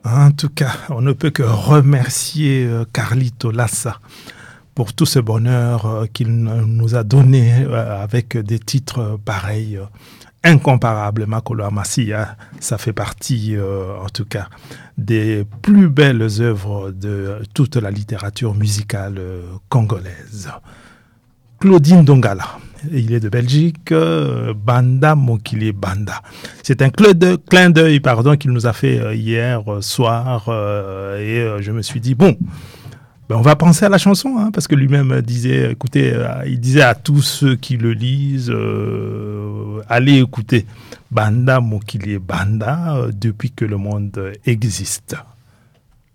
En tout cas, on ne peut que remercier Carlito Lassa pour tout ce bonheur qu'il nous a donné avec des titres pareils, incomparables. Makolo Amasia, ça fait partie, en tout cas, des plus belles œuvres de toute la littérature musicale congolaise. Claudine Dongala, il est de Belgique, Banda Mokili Banda. C'est un clin d'œil qu'il nous a fait hier soir et je me suis dit, bon, on va penser à la chanson, parce que lui-même disait, écoutez, il disait à tous ceux qui le lisent, allez écouter Banda Mokili Banda depuis que le monde existe.